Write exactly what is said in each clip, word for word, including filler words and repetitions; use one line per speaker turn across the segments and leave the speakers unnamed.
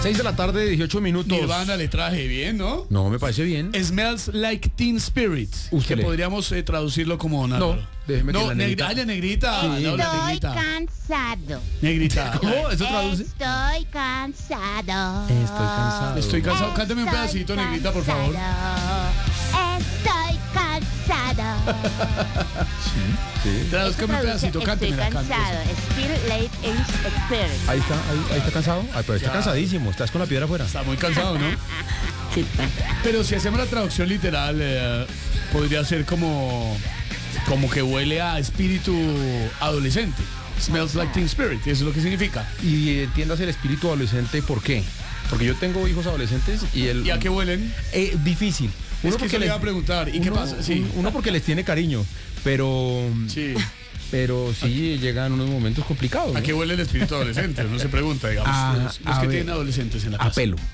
seis de la tarde, dieciocho minutos.
Nirvana le traje bien, ¿no?
No, me parece bien.
Smells Like Teen Spirit.
Usted
que
lee.
podríamos eh, traducirlo como Álvaro.
No, déjeme que
no,
la
negrita.
negrita.
Ay, la negrita.
Sí.
No, la
Estoy
negrita.
cansado.
Negrita.
¿Cómo? ¿Eso traduce?
Estoy cansado.
Estoy cansado.
Estoy cansado. Cántame un
Estoy
pedacito, negrita, por favor.
cansado. Estoy cansado.
Sí.
Tradúzcame un pedacito,
Estoy
cántemela, cántela.
cansado. Still late in spirit.
Ahí está, ahí, ahí está cansado. Ay, pero está
Ya.
cansadísimo. Estás con la piedra afuera.
Está muy cansado, ¿no? Pero si hacemos la traducción literal, eh, podría ser como, como que huele a espíritu adolescente. Smells like teen spirit, eso es lo que significa.
Y entiendas el espíritu adolescente, ¿por qué? Porque yo tengo hijos adolescentes y el...
¿Y a qué huelen?
Eh, difícil.
Es que eso le iba a preguntar. ¿Y qué
uno-
pasa? Sí.
un- Uno porque les tiene cariño, pero...
Sí.
Pero sí llegan unos momentos complicados.
¿A
¿no?
qué huele el espíritu adolescente? No se pregunta, digamos.
A-
los los
a
que
ver,
tienen adolescentes en la
A
casa.
pelo.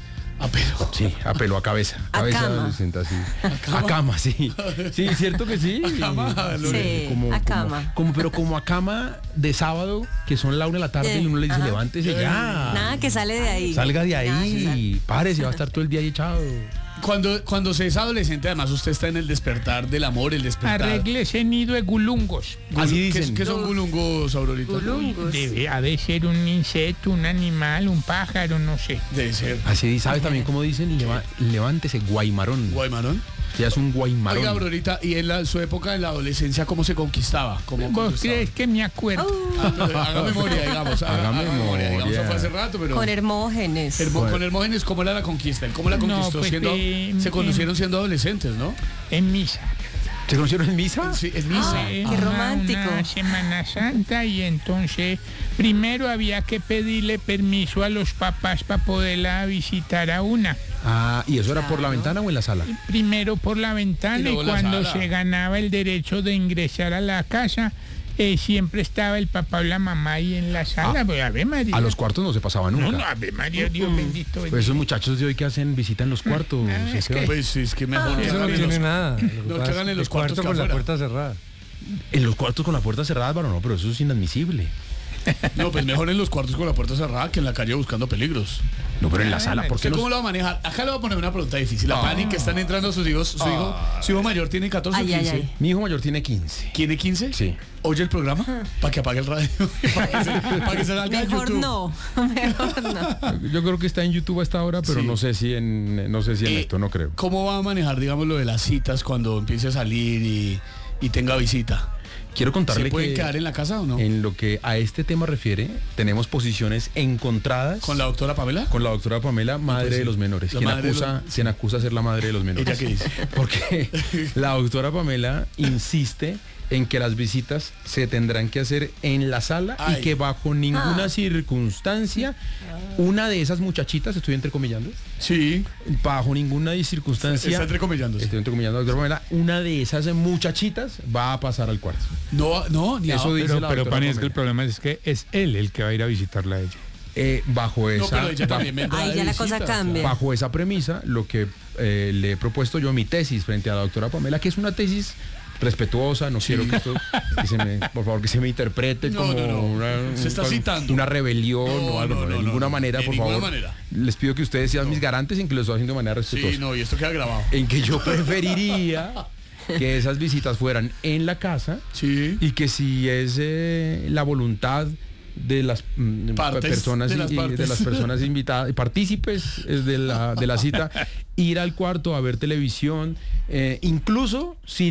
A pelo.
Sí, a pelo, a cabeza.
A
cabeza
cama.
adolescente, así.
cama?
A cama, sí. Sí, cierto que sí.
A cama, Lore.
Sí,
Como-
a
como-
cama.
Como, pero como a cama de sábado, que son la una de la tarde
Eh,
y uno le dice,
ajá.
levántese ya.
Nada que sale de ahí.
Salga de
Nada que
ahí,
sale.
párese, va a estar todo el día ahí echado.
Cuando, cuando se es adolescente, además, usted está en el despertar del amor, el despertar.
Arregle ese nido de gulungos.
Así
¿Qué,
dicen.
qué son gulungos, Aurorita?
Gulungos.
Debe ha de ser un insecto, un animal, un pájaro, no sé.
Debe ser.
Así, ¿sabes también cómo dicen? Leva- levántese, guaymarón.
Guaymarón.
Ya es un guaymarón.
Oiga, Aurorita, y en la- su época en la adolescencia, ¿cómo se conquistaba? ¿Cómo
¿Vos
conquistaba?
crees que me acuerdo?
Ah, pero haga memoria, digamos. Haga,
Haga
haga memoria, digamos. Eso
memoria.
fue hace rato, pero.
Con Hermógenes.
Hermo- con Hermógenes, ¿cómo era la conquista? ¿Él ¿Cómo la
No,
conquistó?
pues,
siendo,
eh,
se conocieron siendo adolescentes, ¿no?
En misa.
¿Se conocieron en misa?
Sí, en misa.
Eh,
qué
una-
romántico.
Una Semana Santa y entonces primero había que pedirle permiso a los papás para poderla visitar a una.
Ah, ¿y eso era por la ventana o en la sala?
Primero por la ventana
Y
y,
luego la
cuando
sala.
se ganaba el derecho de ingresar a la casa, eh, siempre estaba el papá o la mamá ahí en la sala.
Ah,
pues, Ave María.
A los cuartos no se pasaba nunca.
No, no, Ave María, Dios bendito.
Pues esos muchachos de hoy que hacen visita en los cuartos.
Ah,
¿sí?
es que-
Pues sí, es que mejor que
Eso no
hagan en
tiene
los-
nada. Lo que
No, que
pasa
hagan en
es
los
el
cuartos
cuarto
que
con la
afuera.
puerta cerrada.
En los cuartos con la puerta cerrada, Álvaro, no, pero eso es inadmisible.
No, pues mejor en los cuartos con la puerta cerrada que en la calle buscando peligros.
No, pero en la sala, ¿por qué
¿Usted
no?
cómo lo va a manejar? Acá le voy a poner una pregunta difícil. La
Ah.
Pani, que están entrando sus hijos. Su hijo, su hijo mayor tiene catorce o
Ay, ay,
quince.
ay.
Mi hijo mayor tiene quince.
¿Tiene quince?
Sí.
¿Oye el programa? Para que apague el radio. Para que se, para que se salga en
Mejor
YouTube.
no. Mejor no.
Yo creo que está en YouTube a esta hora, pero
Sí.
no sé si en no sé si en
Eh,
esto, no creo.
¿Cómo va a manejar, digamos, lo de las citas cuando empiece a salir y, y tenga visita?
Quiero contarle
¿Se pueden
que
quedar en la casa o no?
en lo que a este tema refiere, tenemos posiciones encontradas
¿Con la doctora Pamela?
con la doctora Pamela, madre
pues sí.
de los menores,
La
quien
madre de
acusa,
los-
quien acusa ser la madre de los menores.
¿Ella qué dice?
Porque la doctora Pamela insiste en que las visitas se tendrán que hacer en la sala
Ay.
y que bajo ninguna
Ah.
circunstancia una de esas muchachitas, estoy entrecomillando,
Sí.
bajo ninguna circunstancia,
Está entrecomillándose.
estoy entrecomillando, doctora Pamela, una de esas muchachitas va a pasar al cuarto.
No, no, ni
Eso
a-
dice
Pero,
la
pero
doctora
Pani, es que
Pamela.
el problema es que es él el que va a ir a visitarla a ella.
Eh, bajo esa,
No, pero ella
bajo-
también vendrá
Ahí
de
ya la cosa
visita, o sea.
cambia.
bajo esa premisa, lo que eh, le he propuesto yo mi tesis frente a la doctora Pamela, que es una tesis respetuosa, no quiero que esto, que se me, por favor, que se me interprete
No,
como
no, no.
Una,
Se está
un-
citando.
una rebelión
No,
o algo,
no,
no, de
no,
ninguna
no,
manera,
de
por
ninguna
favor.
manera.
Les pido que ustedes sean mis garantes en que lo estoy haciendo de manera respetuosa.
Sí, no, y esto queda grabado.
En que yo preferiría que esas visitas fueran en la casa
Sí.
y que si es eh, la voluntad de las mm,
Partes,
personas
de las
y- y de
partes.
las personas invitadas, partícipes eh, de la, de la cita, ir al cuarto a ver televisión, eh, incluso si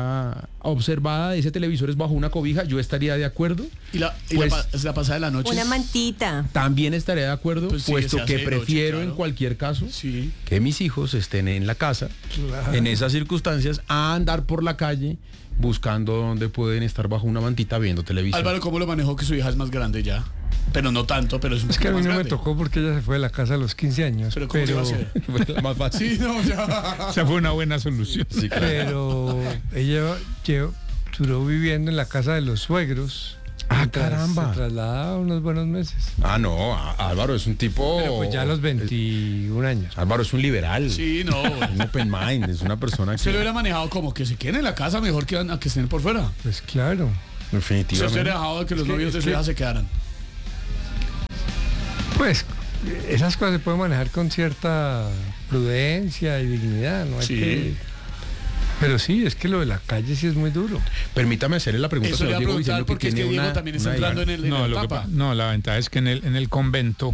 la observada de ese televisor es bajo una cobija, yo estaría de acuerdo.
Y la, y
Pues-
la, pa- la pasada de la noche.
Una
es-
mantita.
También estaría de acuerdo,
Pues sí,
puesto
se
que
hace de noche,
prefiero
claro.
en cualquier caso
Sí.
que mis hijos estén en la casa, en esas circunstancias, a andar por la calle buscando donde pueden estar bajo una mantita viendo televisión.
Álvaro, ¿cómo lo manejó que su hija es más grande ya? Pero no tanto, pero es un
Es que a
poco
mí
más
no me
grande.
tocó porque ella se fue de la casa a los quince años.
Pero ¿cómo se va a hacer?
La más fácil.
Sí, no, ya.
Esa fue una buena solución.
Sí, claro.
Pero ella lle- duró viviendo en la casa de los suegros.
Ah,
mientras
caramba.
Se trasladaba unos buenos meses.
Ah, no, Á- Álvaro es un tipo...
Pero pues ya a los veintiún años.
Álvaro es un liberal.
Sí, no.
Un open mind, es una persona que...
Usted lo hubiera manejado como que se queden en la casa mejor que a que estén por fuera.
Pues claro.
Usted se
Definitivamente.
hubiera dejado que los
Es que-
novios de
es
su
que-
hija se quedaran.
Pues esas cosas se pueden manejar con cierta prudencia y dignidad, ¿no? Hay
Sí.
que- pero sí, es que lo de la calle sí es muy duro.
Permítame hacerle la pregunta,
Eso le
señor
voy a
Diego
preguntar
Briseño, que
porque es que
tiene
Diego
una-
también está
una
entrando en
hija
el en
No,
la
lo que
etapa.
pa- no, la ventaja es que en el, en el convento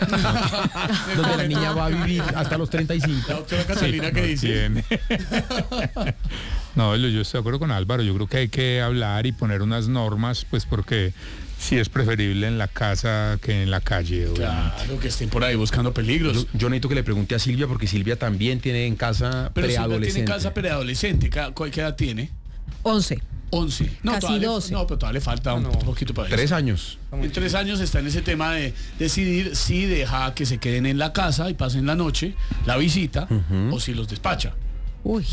donde la niña va a vivir hasta los treinta y
La
cinco.
doctora Catalina que
no
dice.
tiene. No, yo yo estoy de acuerdo con Álvaro. Yo creo que hay que hablar y poner unas normas, pues porque sí es preferible en la casa que en la calle, obviamente.
Claro, que estén por ahí buscando peligros.
Yo, yo necesito que le pregunte a Silvia, porque Silvia también tiene en casa
Pero si no
preadolescente.
tiene casa preadolescente, ¿ca- ¿cuál qué edad tiene?
once.
once. No,
Casi
todavía le-
doce.
no, pero todavía le falta un poquito para eso.
Tres años.
En tres años está en ese tema de decidir si deja que se queden en la casa y pasen la noche, la visita, o si los despacha.
Uy,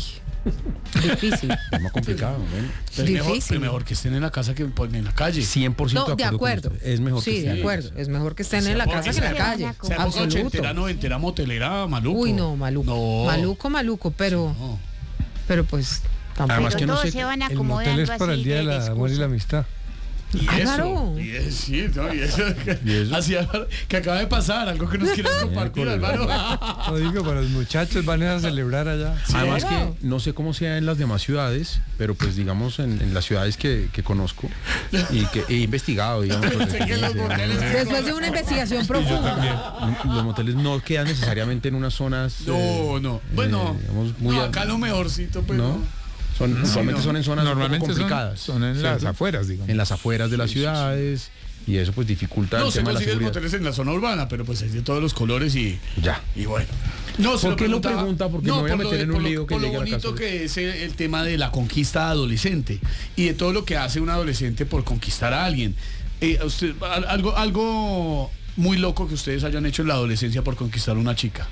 difícil.
Es más complicado. Bueno.
Pero es mejor,
Difícil.
pero mejor que estén en la casa que ponen en la calle.
cien por ciento
No, de acuerdo.
con usted. Es mejor
Sí,
que
de
esté-
acuerdo. Es mejor que estén
Sea
en la
porque
casa que en la
sea
calle.
una
Sea época
Absoluto.
ochentera, noventera, motelera, maluco.
Uy, no, maluco.
No.
Maluco, maluco, pero,
No.
pero pues tampoco.
Además
Pero
que no
todos
sé-
se van
El
acomodando
motel es para el
así
Día de la Amor y
discurso.
la Amistad.
Y
Ah,
eso,
claro.
y eso, sí, no, y eso,
¿Y eso?
Así, Álvaro, que acaba de pasar, algo que nos quieras compartir, Álvaro.
No digo, para los muchachos van a celebrar allá.
Además
Claro.
que no sé cómo sea en las demás ciudades, pero pues digamos en, en las ciudades que, que conozco y que he investigado, digamos. pues,
Sé que los moteles-
Después de una investigación profunda.
los moteles no quedan necesariamente en unas zonas.
No,
eh,
no.
eh,
Bueno,
digamos, muy
no,
a-
acá lo mejorcito, pues.
¿no?
No.
Son, usualmente
no.
son en zonas
Normalmente
un poco
son,
complicadas.
son en las
¿cierto?
afueras, digamos.
En las afueras de las ciudades, y eso pues dificulta
No
el
se
tema de la
consiguen
seguridad.
moteles en la zona urbana, pero pues hay de todos los colores y,
Ya.
y bueno. No, se
¿Por qué lo
preguntaba-
pregunta? Porque me voy a
por lo
meter
de-
en un
por lo-
lío que
por lo
llegue a la
bonito
casa.
que es el, el tema de la conquista adolescente y de todo lo que hace un adolescente por conquistar a alguien. Eh, a usted- al- algo, algo muy loco que ustedes hayan hecho en la adolescencia por conquistar a una chica.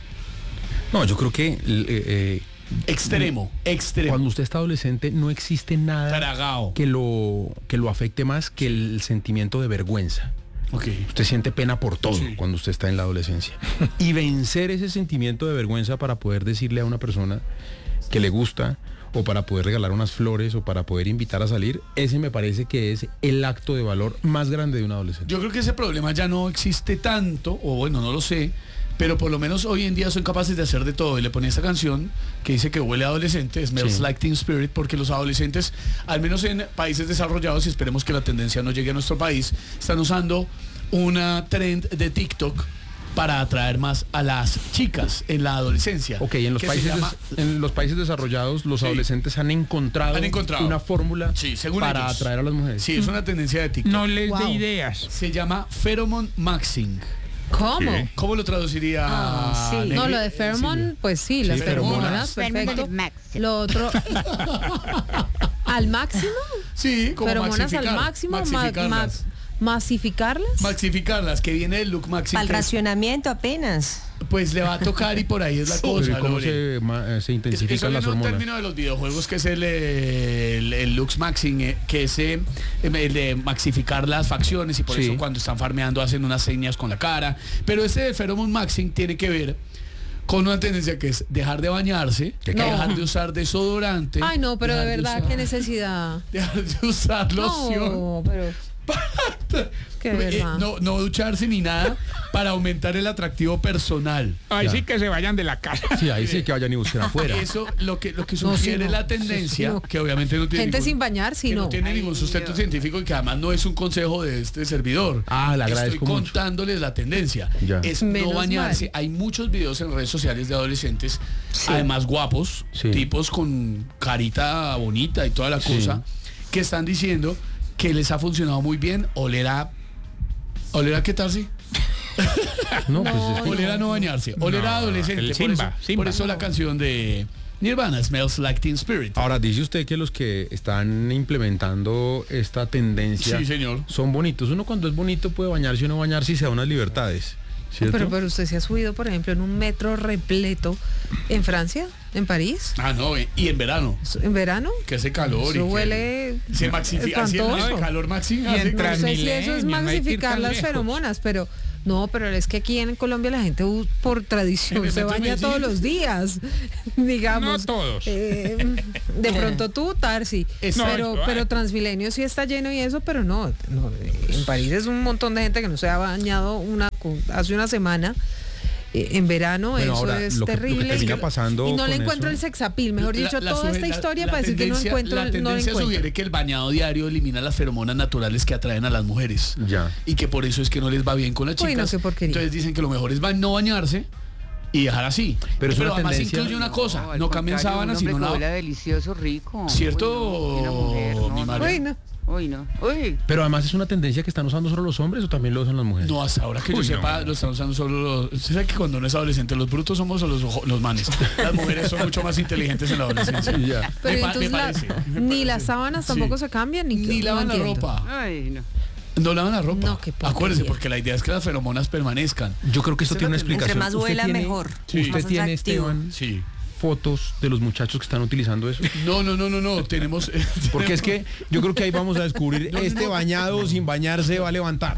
No, yo creo que eh, eh,
Extremo, extremo.
cuando usted está adolescente no existe nada
Tragao.
que lo, que lo afecte más que el sentimiento de vergüenza.
Ok.
Usted siente pena por todo
Sí.
cuando usted está en la adolescencia. Y vencer ese sentimiento de vergüenza para poder decirle a una persona que le gusta, o para poder regalar unas flores, o para poder invitar a salir, ese me parece que es el acto de valor más grande de un adolescente.
Yo creo que ese problema ya no existe tanto, o bueno, no lo sé, pero por lo menos hoy en día son capaces de hacer de todo. Y le ponía esta canción que dice que huele a adolescente, Smells
Sí.
Like Teen Spirit, porque los adolescentes, al menos en países desarrollados, y esperemos que la tendencia no llegue a nuestro país, están usando una trend de TikTok para atraer más a las chicas en la adolescencia.
Ok, en los,
que se
países
llama-
des- en los países desarrollados, los
Sí.
adolescentes han encontrado,
Han encontrado.
una fórmula
Sí, según
para
ellos.
atraer a las mujeres.
Sí, es una tendencia de TikTok.
No les
Wow.
dé ideas.
Se llama Pheromone Maxing.
¿Cómo?
¿Qué?
¿Cómo lo traduciría?
Ah, sí.
Negri?
No, lo de
Eh,
pheromone,
Silvia?
pues sí, las
feromonas.
feromonas,
Feromonas
perfecto.
máximo.
Lo otro, al máximo,
Sí, como
feromonas al
maxificar,
máximo, ma-
maxificarlas.
ma- masificarlas.
Maxificarlas, que viene el look maxing.
Para el
que es-
racionamiento apenas.
Pues le va a tocar y por ahí es la
Pero
cosa.
¿y cómo
Lore.
se, ma- eh, se
Es-
intensifican
Eso
las
viene un
hormonas?
término de los videojuegos que es el, eh, el, el lux maxing, eh, que es eh, el de maxificar las facciones y por
Sí.
eso cuando están farmeando hacen unas señas con la cara. Pero este de pheromone maxing tiene que ver con una tendencia que es dejar de bañarse,
¿Qué
qué?
dejar de usar desodorante.
Ay, no, pero de
dejar
verdad,
usar-
qué necesidad.
Dejar de usar loción.
No, pero que de
Eh,
verdad.
no, no ducharse ni nada para aumentar el atractivo personal.
Ahí
Ya.
sí que se vayan de la casa.
Sí, ahí sí que vayan y busquen afuera.
Eso lo que lo que
No, sí,
sugiere
no.
la
Sí,
tendencia,
sí, no.
que obviamente no tiene
Gente
ningún-
sin bañar, sí,
que no,
no.
tiene ningún sustento científico y que además no es un consejo de este servidor.
Ah, le agradezco
Estoy
mucho.
contándoles la tendencia.
Ya.
Es
Menos
no bañarse.
mal.
Hay muchos videos en redes sociales de adolescentes, además guapos,
Sí.
tipos con carita bonita y toda la
Sí.
cosa, que están diciendo que les ha funcionado muy bien oler a oler a qué tal sí.
No, pues es que-
Oler a no bañarse, oler a
No,
adolescente.
el
por,
Simba,
eso,
Simba.
por eso la canción de Nirvana, Smells Like Teen Spirit.
Ahora, dice usted que los que están implementando esta tendencia
Sí, señor.
son bonitos. Uno cuando es bonito puede bañarse o no bañarse y se da unas libertades. ¿Cierto?
Pero, pero usted se ha subido, por ejemplo, en un metro repleto en Francia, en París,
Ah, no, eh, y en verano,
en verano.
que hace calor y
Eso
que
huele
se maxifica, así el
espantoso.
calor máximo.
Y
hace
en
que-
No sé si eso es
Transmilenio, no hay que ir
maxificar
tan
las
lejos.
feromonas, pero No, pero es que aquí en Colombia la gente uh, por tradición
¿En el
se
metro de
baña
Medellín?
todos los días, digamos.
No todos.
Eh, de pronto tú, Tarsi.
Es-
pero,
No,
pero Transmilenio sí está lleno y eso, pero no, no, en París es un montón de gente que no se ha bañado una hace una semana. Eh, En verano
Bueno,
eso
ahora,
es
lo que- lo que
terrible.
termina pasando
y no le
con
encuentro
eso-
el sexapil, mejor
La-
dicho,
la
toda
suge-
esta
la-
historia
la
para decir que no
tendencia-
encuentro,
La
no lo
tendencia
encuentro.
sugiere que el bañado diario elimina las feromonas naturales que atraen a las mujeres.
Ya.
Y que por eso es que no les va bien con las
Uy,
chicas.
no, qué porquería.
Entonces dicen que lo mejor es ba- no bañarse y dejar así.
Pero es una
además
tendencia-
incluye una cosa,
No, al
no cambien
contrario,
sábanas,
un hombre
sino
que huela
nada.
delicioso, rico.
¿Cierto,
Uy, no, y una mujer, no,
mi
no.
María?
Uy, no.
Uy, no. Uy.
Pero además es una tendencia que están usando solo los hombres o también lo usan las mujeres.
No, hasta ahora que yo
Uy,
sepa,
no.
lo están usando solo los... Usted sabe que cuando uno es adolescente, los brutos somos los, ojo- los manes. Las mujeres son mucho más inteligentes en la adolescencia.
Ya.
Pero
Me pa-
entonces
me
la-
parece, me
ni
parece.
las sábanas
Sí.
tampoco se cambian ni,
Ni
no
lavan la
entiendo.
ropa.
Ay, no.
No lavan la ropa.
No, qué porquería.
Acuérdese, porque la idea es que las feromonas permanezcan.
Yo creo que esto
Esa
tiene una
es la tendencia.
explicación.
Entre más
¿Usted
huela,
tiene-
mejor.
Sí.
¿Usted
Más
tiene,
atractivo.
Esteban,
Sí.
fotos de los muchachos que están utilizando eso?
No, no, no, no, no. Tenemos.
Porque es que yo creo que ahí vamos a descubrir, este bañado o sin bañarse va a levantar.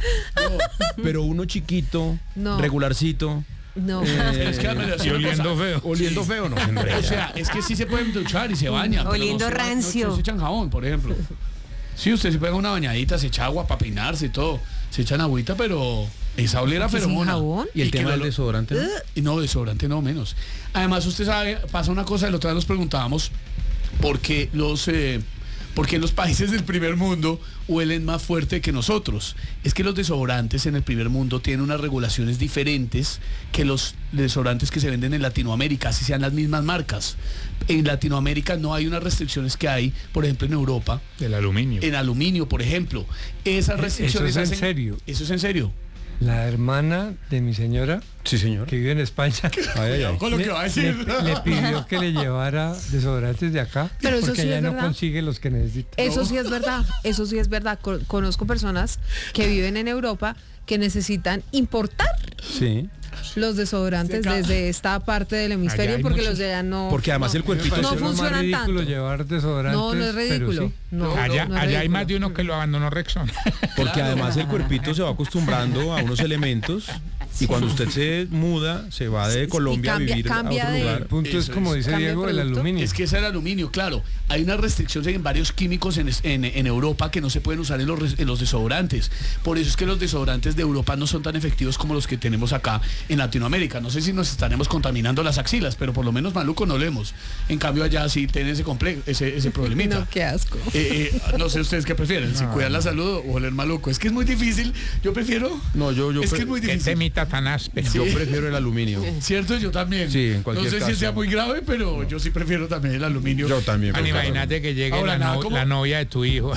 Pero uno chiquito,
No.
regularcito,
No.
eh,
Es que hágame así
Y
una
oliendo
cosa.
feo.
oliendo feo, ¿no? Hombre,
O sea, es que sí se pueden duchar y se bañan. pero
Oliendo
no se,
rancio.
No se echan jabón, por ejemplo. Sí, usted se pega una bañadita, se echa agua para peinarse y todo. Se echan agüita, pero esa olera
¿Y sin
feromona.
jabón?
y el
que
tema
no
del
lo-
desodorante, ¿no?
Y no, desodorante no menos. Además, usted sabe, pasa una cosa, el otro día nos preguntábamos por qué los, eh, por qué los países del primer mundo huelen más fuerte que nosotros. Es que los desodorantes en el primer mundo tienen unas regulaciones diferentes que los desodorantes que se venden en Latinoamérica, así sean las mismas marcas. En Latinoamérica no hay unas restricciones que hay, por ejemplo, en Europa,
Del aluminio.
en aluminio, por ejemplo. Esas restricciones
¿Eso es en
hacen-
serio?
Eso es en serio.
La hermana de mi señora,
Sí, señor.
que vive en España,
Ay, ay, ay.
Con lo que va a decir.
le, le pidió que le llevara desodorantes de acá,
Pero eso
porque
sí
ella
es
no
verdad.
consigue los que necesita.
Eso sí es verdad, eso sí es verdad. Co- Conozco personas que viven en Europa que necesitan importar
Sí.
los desodorantes
De acá.
desde esta parte del hemisferio
hay
porque
muchos.
los de allá no.
Porque además
no.
el cuerpito
Me
no
parece lo más
funcionan
ridículo
tanto.
llevar desodorantes.
No, no es
pero
ridículo.
sí.
No,
Allá,
no es
allá hay
ridículo.
más de uno que lo abandonó Rexona.
Porque además el cuerpito se va acostumbrando a unos elementos y cuando usted se muda, se va de Colombia
cambia-
a vivir
cambia
a otro
de-
El
lugar.
punto
Eso
es, como
es.
dice
Cambia de
Diego, el
producto.
aluminio.
Es que es el aluminio, claro. Hay unas restricciones en varios químicos en, es- en- en Europa que no se pueden usar en los, res- en los desodorantes. Por eso es que los desodorantes de Europa no son tan efectivos como los que tenemos acá en Latinoamérica. No sé si nos estaremos contaminando las axilas, pero por lo menos maluco no leemos. En cambio allá sí tienen ese complejo, ese, ese problemita.
No, qué asco.
Eh, eh, no sé ustedes qué prefieren, si cuidar la salud o oler maluco. Es que es muy difícil. Yo prefiero.
No, yo, yo,
es
pre-
que es muy
Qué
difícil.
temita tan áspero.
yo prefiero el aluminio.
¿Cierto? Yo también.
Sí, en cualquier
No sé si
caso.
sea muy grave, pero yo sí prefiero también el aluminio.
Yo también.
Bueno,
prefiero.
imagínate que llegue
Ahora,
la,
nada,
no-
¿cómo?
la novia de tu hijo.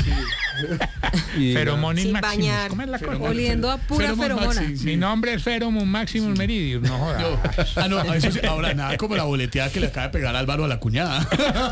Y diga,
Feromonis
Sin
Maximus.
bañar.
¿Cómo es la cosa?
Feromon-
Oliendo a pura
Feromon
feromona.
Maxi, sí.
Mi nombre es Feromon Maximus Meridius. No jodas.
No, ah, no, eso sí, ahora nada como la boleteada que le acaba de pegar Álvaro a la cuñada.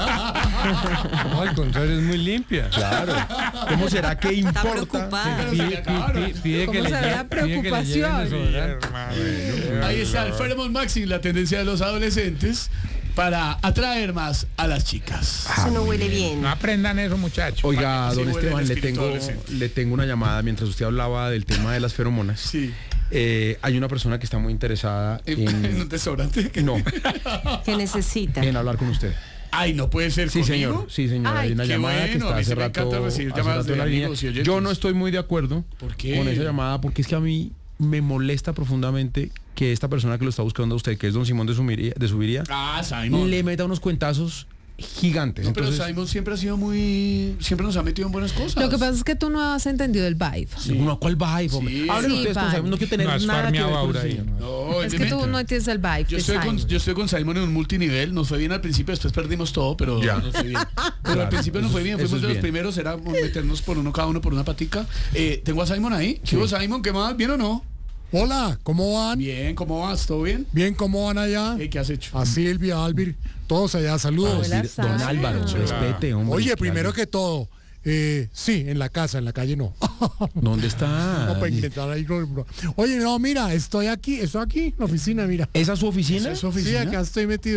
No, al contrario, es muy limpia.
Claro. ¿Cómo será que
Está
importa?
preocupada.
Se le
Pide,
acabaron.
pide- pide
¿Cómo
que le
será
lleve-
la
pide que le lleven
preocupación?
desodorante.
Ahí está el Pheromone Maxi, la tendencia de los adolescentes para atraer más a las chicas.
Eso no huele bien.
No aprendan eso, muchachos.
Oiga,
Sí,
don
huele
Esteban,
el
le
espíritu
tengo,
adolescente.
le tengo una llamada mientras usted hablaba del tema de las feromonas.
Sí.
Eh, hay una persona que está muy interesada
En, en un
en,
desodorante. que-
no,
¿Qué necesita?
en hablar con usted.
Ay, no puede ser
Sí,
conmigo.
señor. Sí, señor.
Ay,
Hay una
qué
llamada que
bueno,
está
a mí
hace
sí me
rato,
encanta recibir
hace
llamadas
rato en
de
la línea.
amigos y oyentes.
Yo no estoy muy de acuerdo
¿Por qué?
con esa llamada porque es que a mí me molesta profundamente que esta persona que lo está buscando a usted, que es don Simón de Subiría, de Subiría
Ah, Simon.
le meta unos cuentazos gigantes.
No, pero
Entonces,
Simon siempre ha sido muy... Siempre nos ha metido en buenas cosas.
Lo que pasa es que tú no has entendido el vibe.
uno, ¿cuál vibe, hombre?
Sí.
Hablen
Sí,
ustedes con
vibe.
Simón, no quiero tener
No has
nada que ver
farmeado
con
ahora
el
ahí.
señor.
No,
Es
él
que
me-
tú no entiendes el vibe.
Yo
de
estoy, con,
Simon.
yo estoy con Simon en un multinivel, nos fue bien al principio, después perdimos todo, pero
Ya.
nos fue bien. Pero
Claro,
al principio nos
eso
fue
es-
bien,
eso
fuimos
es
de los
bien.
primeros, era meternos por uno cada uno por una patica. Eh, tengo a Simon ahí. Chivo, Simon, ¿qué más? ¿Bien o no?
Hola, ¿cómo van?
Bien, ¿cómo vas? ¿Todo bien?
Bien, ¿cómo van allá?
Eh, ¿Qué has hecho?
A Silvia, Albir, todos allá, saludos.
Hola,
Decir, don
Simon.
Álvaro, respete, hombre.
Oye,
que
primero
alguien-
que todo, eh, sí, en la casa, en la calle no.
¿Dónde está?
No, para intentar ahí. no, no. Oye, no, mira, estoy aquí, estoy aquí en la oficina, mira.
¿Esa es su oficina?
¿Esa es su
Sí,
oficina?
acá estoy metido.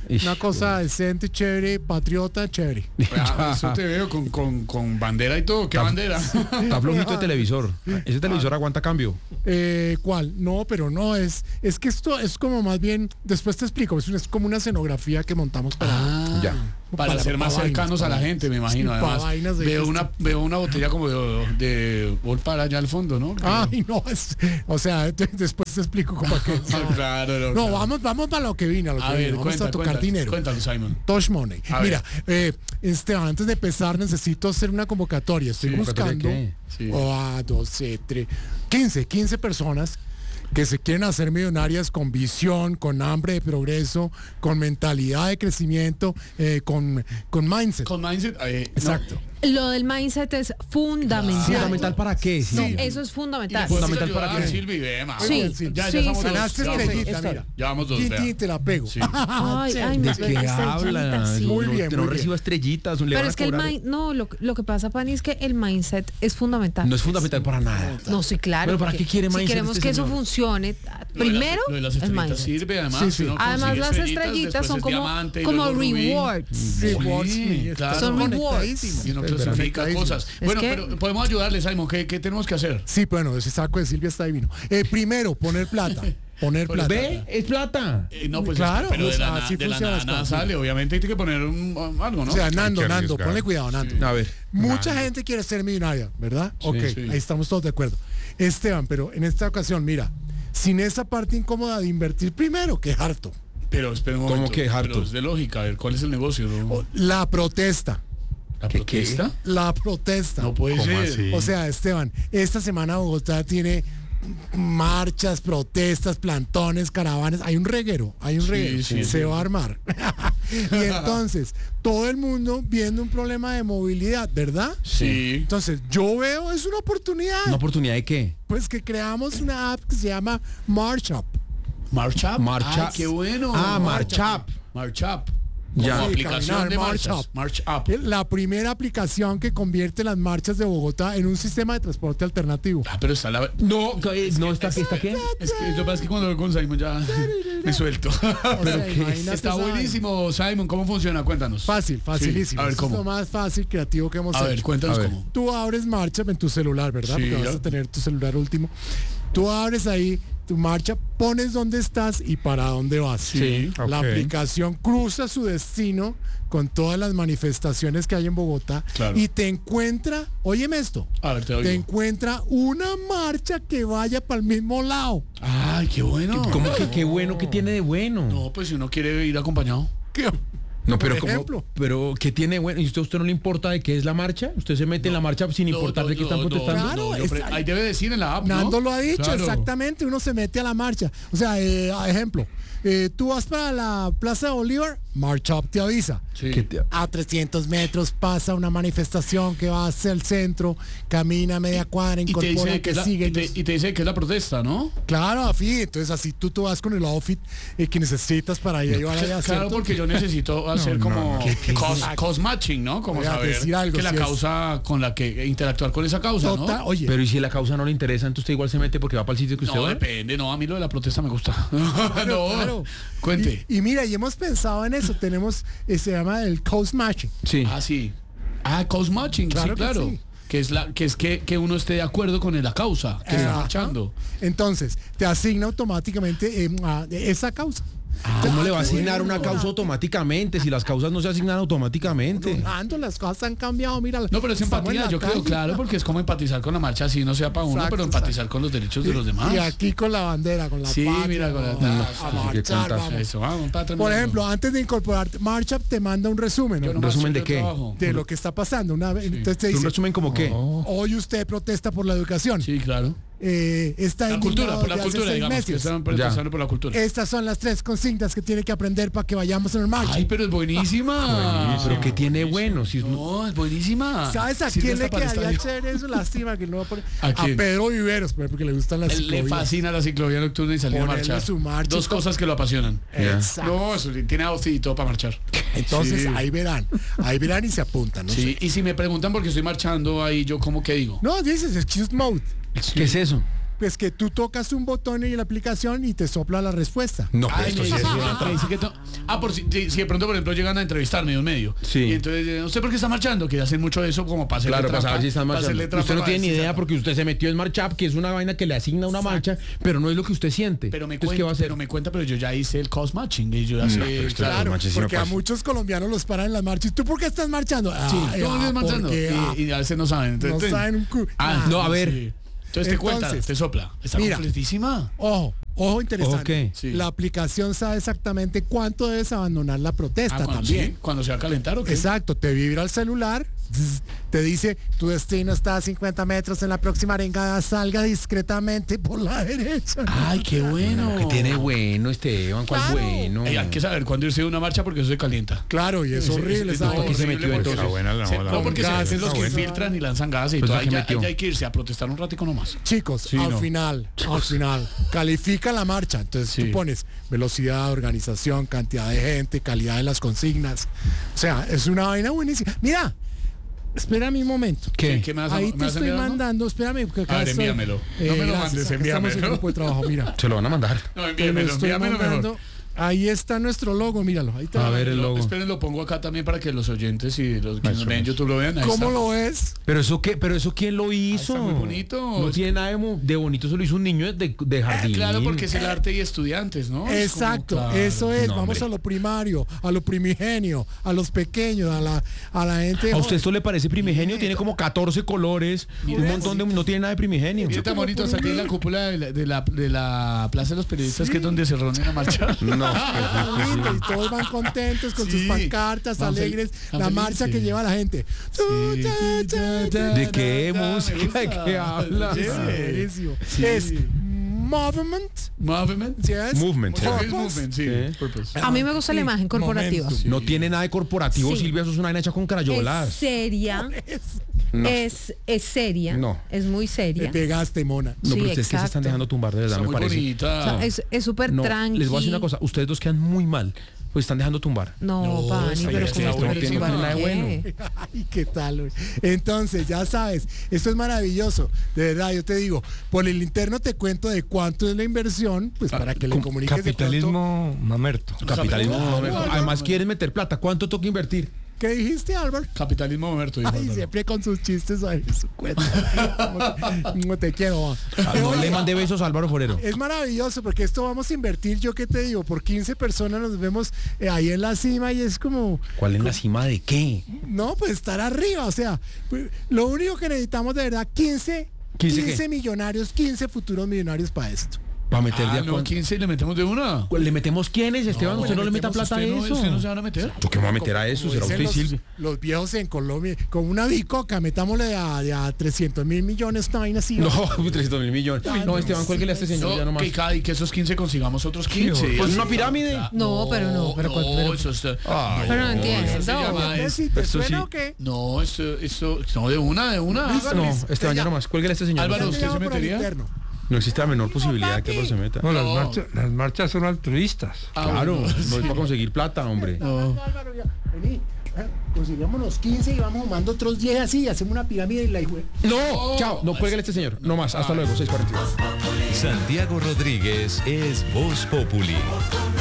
Ish,
Una cosa decente, chévere, patriota, chévere.
Ah, eso te veo con, con, con bandera y todo. ¿Qué bandera?
Está flojito el televisor. Ese televisor aguanta cambio.
Eh, ¿Cuál? No, pero no, es es que esto es como más bien, después te explico, es, es como una escenografía que montamos para...
Ah,
Ya.
Para,
Para-
ser más
para
cercanos
vainas,
a la
para-
gente, me imagino.
sí, para
Además,
vainas de
veo
esto.
una, veo una botella como de, de Old para allá al fondo, ¿no?
Ay, no, es, o sea, te- después te explico cómo que...
Ah, claro, no,
No,
claro.
vamos, vamos para lo que vine, a lo que
A
vine.
ver,
Vamos
cuenta,
a tocar
cuenta,
dinero.
cuéntalo, Simon.
Touch Money.
A
Mira, eh, Esteban, antes de empezar necesito hacer una convocatoria. Estoy
Sí,
buscando
¿convocatoria
Sí.
oh, ah, doce, tres, quince, quince personas que se quieren hacer millonarias con visión, con hambre de progreso, con mentalidad de crecimiento, eh, con, con mindset.
Con mindset. eh, no.
Exacto.
Lo del mindset es fundamental.
¿Fundamental para qué?
No,
Sí.
eso es
Y le
fundamental.
puedes
Fundamental
ayudar,
para qué.
Silvi, ve, ma.
Sí,
Bien, Silvi.
Ya, ya
sí,
estamos
sí.
dos.
Ganaste
Ya vamos
estrellita,
dos.
mira.
Ya vamos dos,
Tin,
vea.
tin, te la pego.
Sí.
Ay, ay,
¿De
me-
qué
estrellita,
habla?
sí.
Muy
No,
bien,
que
muy
no
bien.
reciba estrellitas. Le van
Pero
a
es que el
cobrar.
mind, no, lo, lo que pasa, Pani, es que el mindset es fundamental.
No es fundamental para nada.
No, sí, claro.
Pero ¿para
porque
qué quiere
Si
mindset
queremos
este
que eso
señor?
funcione,
Lo de las-
primero
lo de las
el
estrellitas
mindset.
sirve, además.
Sí, sí.
si uno
Además,
consigue
las estrellitas
después
son
es
como,
diamante y
como
luego rubí.
rewards.
Rewards,
Sí,
sí,
claro.
Son rewards.
conectadísimos.
Y uno
Pero
clasifica
conectadísimos.
cosas. Bueno,
que-
pero podemos ayudarle, Simon. ¿Qué, qué tenemos que hacer?
Sí, bueno, ese saco de Silvia está divino. Eh, primero, poner plata. Poner
Pues
plata.
¿Ve? Es plata.
Eh, no, pues
Claro,
pero de
pues,
la, na-
así
de la
funcionan
nada
las
nada
cosas.
sale. Obviamente hay que poner un, algo, ¿no?
O sea, Nando,
Hay que
Nando,
arriesgar.
ponle cuidado, Nando.
A ver.
Mucha gente quiere ser millonaria, ¿verdad? ok,
sí.
ahí estamos todos de acuerdo. Esteban, pero en esta ocasión, mira, sin esa parte incómoda de invertir primero, que harto.
Pero espera un
¿Cómo
momento.
que harto?
Pero es de lógica. A ver, ¿cuál es el negocio? no?
O- La protesta.
¿La
¿Qué,
protesta?
La protesta.
No puede
¿Cómo
ser.
así?
O sea, Esteban, esta semana Bogotá tiene marchas, protestas, plantones, caravanas. Hay un reguero, hay un
Sí,
reguero.
sí,
se
sí.
va a armar. Y entonces, todo el mundo viendo un problema de movilidad, ¿verdad?
Sí.
Entonces, yo veo, es una oportunidad.
¿Una oportunidad de qué?
Pues que creamos una app que se llama March Up.
March Up.
March
Ay,
Up.
qué bueno.
Ah, March Up.
March Up.
Ya.
Como
Sí,
aplicación
caminar,
de
March
marchas.
Up.
March Up.
La primera aplicación que convierte las marchas de Bogotá en un sistema de transporte alternativo.
Ah, pero está la...
No, eh, no está aquí, está qué?
Es que lo que pasa es que cuando lo con Simon ya me suelto.
O sea, imagínate
Está
esa
buenísimo, Simon. ¿Cómo funciona? Cuéntanos.
Fácil, facilísimo.
Sí, a ver,
Eso es lo
¿cómo?
más fácil, creativo que hemos
A ver,
hecho.
cuéntanos
A ver.
cómo.
Tú abres Marcha en tu celular, ¿verdad?
Sí,
Porque vas
ya.
a tener tu celular último. Tú abres ahí tu marcha, pones dónde estás y para dónde vas.
Sí.
La
Ok.
aplicación cruza su destino con todas las manifestaciones que hay en Bogotá
Claro.
y te encuentra, óyeme esto,
A ver, te
te
oigo.
encuentra una marcha que vaya para el mismo lado.
Ay, qué bueno.
¿Cómo que qué bueno? ¿Qué tiene de bueno?
No, pues si uno quiere ir acompañado.
¿Qué?
No, pero
Por
como,
ejemplo.
pero ¿qué tiene bueno? ¿Y usted, usted no le importa de qué es la marcha? ¿Usted se mete en la marcha sin
No,
importar
no,
de qué están
no, no,
protestando?
Claro,
no, yo
es-
pre- ahí debe decir en la app, ¿no?
Nando lo ha dicho,
Claro.
exactamente, uno se mete a la marcha. O sea, eh, a ejemplo, eh, tú vas para la Plaza de Bolívar, March Up te avisa.
Sí.
¿Qué te-
A trescientos metros pasa una manifestación que va hacia el centro, camina media cuadra,
Y te
incorpora
dice que
que
es la,
sigue.
y te, y te dice que es la protesta, ¿no?
Claro, afí, entonces así tú, tú vas con el outfit eh, que necesitas para ir a
Claro,
hacer
porque yo necesito hacer
no,
como
no.
cos, cos matching, ¿no? Como
Voy a
saber
decir algo,
que la
si es-
causa con la que interactuar con esa causa,
Total,
¿no?
oye,
Pero ¿y si la causa no le interesa, entonces usted igual se mete porque va para el sitio que usted
No,
va?
depende, no, a mí lo de la protesta me gusta.
claro,
no,
claro.
cuente.
Y, y mira, y hemos pensado en eso, tenemos, eh, se llama el Coast Matching.
Sí.
Ah, sí. Ah, cause matching,
Claro
sí,
que
claro.
sí.
Que es la, que es que, que uno esté de acuerdo con la causa que está
Ajá.
marchando.
Entonces, te asigna automáticamente eh, a esa causa.
¿Cómo le va a asignar una causa automáticamente si las causas no se asignan automáticamente?
Ando, las cosas han cambiado, mira.
No, pero es
estamos en
empatía,
la
yo creo,
calle.
claro, porque es como empatizar con la marcha, así no sea para uno,
Exacto,
pero empatizar con los derechos de los demás.
Y aquí con la bandera, con la
Sí,
patria,
mira, con la-
a
No,
marchar,
qué cantazo.
vamos.
Eso, vamos, patria,
Por
mira,
ejemplo, antes de incorporarte, Marchup te manda un resumen, ¿no?
yo no
¿un resumen
marcho,
de
yo
qué?
trabajo.
de lo que está pasando. Una vez, entonces te
¿Un
dice,
resumen como qué?
hoy usted protesta por la educación.
Sí, claro.
Eh, está
La cultura,
indignado
por la
desde hace
cultura,
seis
digamos, que
meses.
están protestando por la cultura.
Estas son las tres consignas que tiene que aprender para que vayamos en el marcha.
Ay, pero es buenísima.
Pero ¿qué tiene bueno? Si es-
No, es buenísima.
¿Sabes a
Sirve
quién le
hasta para
quedaría
estadio.
chévere eso? Lástima que no va a poner.
¿A
A,
quién?
Pedro Viveros, por ejemplo, porque le gustan las
Él le
ciclovías.
fascina la ciclovía nocturna y salir a
Ponerle
marchar.
su marcha
Dos
y todo.
cosas que lo apasionan.
Exacto.
No, eso sí, tiene outfit y todo para marchar.
Entonces
Sí.
ahí verán, ahí verán y se apuntan, ¿no?
Sí, y si me preguntan por qué estoy marchando ahí, yo como que digo.
No, dices excuse mode.
¿Qué es eso?
pues que tú tocas un botón en la aplicación y te sopla la respuesta.
No, pero
Ay,
esto
me
sí
dice,
es una
me dice que to- ah, por si, si, si de pronto, por ejemplo, llegan a entrevistarme en un medio.
Sí.
Y entonces, eh, ¿usted por qué está marchando? Que hacen mucho eso como para hacerle
Claro, para
trampa,
saber si están
para hacerle
marchando.
trampa
Usted no
para
tiene ni
ver si
idea
está-
porque usted se metió en Marchap, que es una vaina que le asigna una marcha, pero no es lo que usted siente.
Pero me,
Entonces, ¿qué va a
cuenta,
hacer?
pero me cuenta, pero yo ya hice el cost matching. Y yo ya
No,
sé,
pero esto-
claro.
Claro,
marchas sí me
porque a
pasa.
muchos colombianos los paran en las marchas. ¿Tú por qué estás marchando? Ah,
Sí,
ah,
¿cómo estás marchando?
porque, ah,
Y, y a veces no saben.
no
Entonces,
saben un cu-
Ah,
Ah,
no, a ver.
sí. Entonces te cuenta,
Entonces,
te sopla. Está
mira.
completísima.
Ojo, ojo interesante.
Ok.
Sí.
La aplicación sabe exactamente cuánto debes abandonar la protesta
Ah, cuando,
también.
sí, cuando se va a calentar o qué.
Exacto, te vibra el celular, zzz, te dice tu destino está a cincuenta metros en la próxima arengada, salga discretamente por la derecha.
Ay, qué bueno.
¿Qué tiene bueno, Esteban? ¿Cuál
Claro.
bueno?
Eh, hay que saber cuándo irse de una marcha porque eso se calienta.
Claro, y es horrible,
Es-
¿sabes?
¿Por qué se metió
porque-
entonces?
Está buena la
Se-
moda.
no, porque se
Gas,
hacen los
está
que
bueno.
filtran y lanzan gases y
Pues
todo.
¿a
Ahí
qué
ya,
metió?
ahí ya hay que irse a protestar un ratico nomás.
Chicos,
Sí,
al
no.
final, al final, califica la marcha. Entonces
Sí.
tú pones velocidad, organización, cantidad de gente, calidad de las consignas. O sea, es una vaina buenísima. Mira, espérame un momento.
¿Qué?
¿Qué me vas a-
Ahí
me
te
vas a
estoy
enviar, no?
mandando, espérame, porque acá
A ver,
estoy-
envíamelo. No me lo
gracias,
mandes,
acá
envíamelo.
Estamos en grupo de trabajo, mira.
Se lo van a mandar.
No,
Te lo
envíamelo,
estoy
envíamelo
mandando.
mejor.
Ahí está nuestro logo, míralo. Ahí está.
A ver el
Lo-
logo.
Esperen, lo pongo acá también para que los oyentes y los que nos
Eso
ven en
es.
YouTube lo vean. Ahí
¿Cómo
está.
lo ves?
Pero eso qué, pero eso quién lo hizo.
está muy bonito.
No tiene nada de, mo- de bonito, eso lo hizo un niño de, de
Ah,
jardín.
claro, porque es el arte y estudiantes, ¿no? Es como,
Exacto,
claro.
eso es.
No,
Vamos
hombre.
a lo primario, a lo primigenio, a los pequeños, a la, a la gente.
¿A usted
joven.
esto le parece primigenio? Tiene como catorce colores, un montón de... No tiene nada de primigenio.
Mira tan bonito, hasta tiene la cúpula de la, de la, de la Plaza de los Periodistas, que es donde se reúnen a marchar.
No.
Está lindo, y todos van contentos con
Sí,
sus pancartas
van fel-
alegres,
van
la
felices.
marcha que lleva la gente.
¿De qué
Me
música?
gusta.
¿De qué hablas?
Sí.
Buenísimo.
Sí.
Es movement.
Movement.
Yes.
Movement.
Porque
sí.
es movement, sí.
Sí.
Purpose.
A mí me gusta la imagen corporativa.
Momentum.
No tiene nada de corporativo,
Sí.
Silvia, eso es una vaina hecha con
Es
crayolas.
seria.
No.
Es, es seria.
No.
Es muy
Te
seria.
pegaste, mona.
No,
Sí,
pero ustedes que se están
exacto.
dejando tumbar de verdad,
Está
me
muy
parece.
bonita.
O sea, es es súper
No,
tranqui.
les voy a decir una cosa, ustedes dos quedan muy mal, pues están dejando tumbar.
No,
No,
Pani,
está
pero
bien,
¿cómo
está
te
buenísimo.
tumbar?
No tiene nada de
¿Qué?
bueno.
Ay, qué tal, güey. Entonces, ya sabes, esto es maravilloso. De verdad, yo te digo, por el interno te cuento de cuánto es la inversión, pues para que le
con
comuniques de pronto.
Capitalismo mamerto.
Capitalismo.
Capitalismo.
no, Además quieren meter plata. ¿Cuánto toca invertir?
¿Qué dijiste, Álvaro?
Capitalismo Roberto. dijo
Ay,
Álvaro.
siempre con sus chistes ahí en su cuenta. No te quiero. va.
Ah, no
Oye,
le mandé besos a Álvaro Forero.
Es maravilloso porque esto vamos a invertir, yo qué te digo, por quince personas nos vemos eh, ahí en la cima y es como,
¿Cuál es la cima de qué?
no, pues estar arriba, o sea, pues, lo único que necesitamos de verdad, quince,
¿quince
quince
qué?
millonarios, quince futuros millonarios para esto.
Para meter
Ah,
de a
no,
cuánto.
quince y le metemos de una.
¿Le metemos quiénes, Esteban?
No,
usted no
le
le meta
metemos-
plata a
¿Usted no,
eso.
¿Usted no se van a meter?
¿Yo qué me voy a meter a eso?
Como
¿Será
dicen
usted,
los,
Silvia?
los viejos en Colombia, con una bicoca, metámosle de a, de a trescientos mil millones, esta vaina así.
No, trescientos mil millones. No, Esteban, cuélguele a este señor ya
No,
nomás.
que, cada- y que esos quince consigamos otros quince.
Pues
Así,
una pirámide.
No, pero no, pero cuál- pero-
eso está-
Ay,
Pero no
eso
entiendo.
se llama
¿Qué,
es-
si te
esto
suena
sí.
o qué?
No, esto, esto, no, de una, de una.
No,
hágale.
Esteban, ya nomás. Cuélguele a este señor.
Álvaro,
Ya te
¿usted
llamo
se
por el
metería?
interno.
No existe la menor posibilidad de que Álvaro se meta.
No, las,
No.
marchas, las marchas son altruistas.
Ah,
Claro,
bueno,
no es para conseguir plata, hombre.
No. Álvaro, ya. Vení, eh, consigamos los quince y vamos sumando otros diez así, y hacemos una pirámide y la hijo.
No, chao, no, cuélguele a este señor. No más, hasta luego, seis cuarenta y dos.
Santiago Rodríguez es Voz Populi.